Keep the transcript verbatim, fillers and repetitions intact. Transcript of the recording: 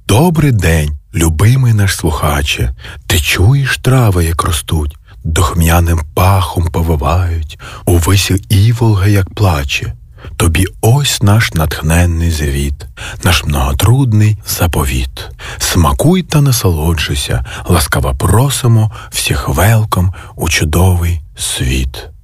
Добрий день, любимий наш слухаче. Ти чуєш трави, як ростуть, духмяним пахом повивають, у висі іволга, як плаче. Тобі ось наш натхненний звіт, наш многотрудний заповіт. Смакуй та насолоджуйся, ласкаво просимо всіх велком у чудовий світ.